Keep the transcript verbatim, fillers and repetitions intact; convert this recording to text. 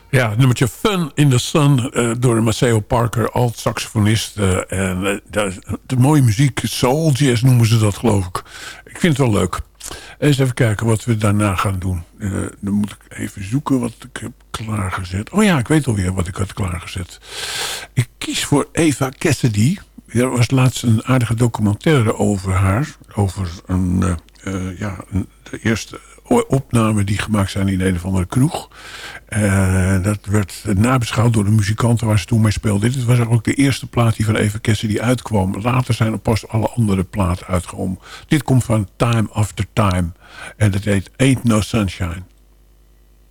Ja, het nummertje Fun in the Sun uh, door Maceo Parker, alt-saxofonist. Uh, en uh, de, de mooie muziek, soul jazz noemen ze dat geloof ik. Ik vind het wel leuk. Eens even kijken wat we daarna gaan doen. Uh, dan moet ik even zoeken wat ik heb klaargezet. Oh ja, ik weet alweer wat ik had klaargezet. Ik kies voor Eva Cassidy. Er was laatst een aardige documentaire over haar. Over een, uh, uh, ja, een, de eerste opnamen die gemaakt zijn in een of andere kroeg. Uh, dat werd nabeschouwd door de muzikanten waar ze toen mee speelden. Dit was ook de eerste plaat die van Eva Cassidy uitkwam. Later zijn er pas alle andere platen uitgekomen. Dit komt van Time After Time. En dat heet Ain't No Sunshine.